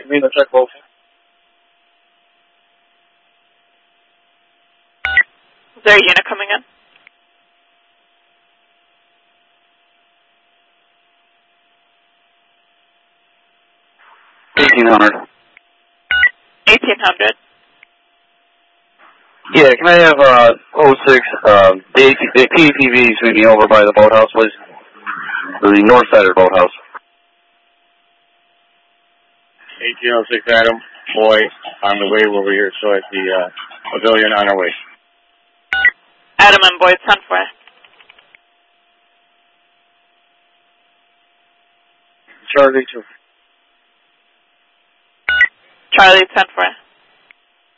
Camino check both. Is there a unit coming in? $1,800. 1800. Yeah, can I have 06, the PAPVs meeting over by the boathouse, please? The north side of the boathouse. 1806 Adam, boy, on the way over here, so at the pavilion on our way. Adam and Boyd, 10-4. Charlie 2. Charlie, 10-4.